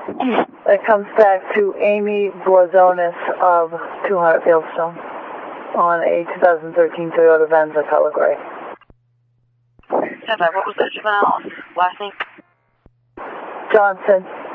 It comes back to Amy Borzonis of 200 Fieldstone on a 2013 Toyota Venza color gray. What was the juvenile last name? Johnson.